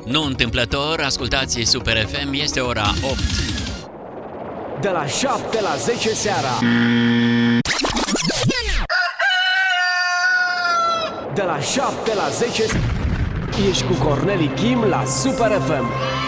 Nu întâmplător, ascultați Super FM, este ora 8. De la 7 la 10 seara. De la 7 la 10 ești cu Corneli Kim la Super FM.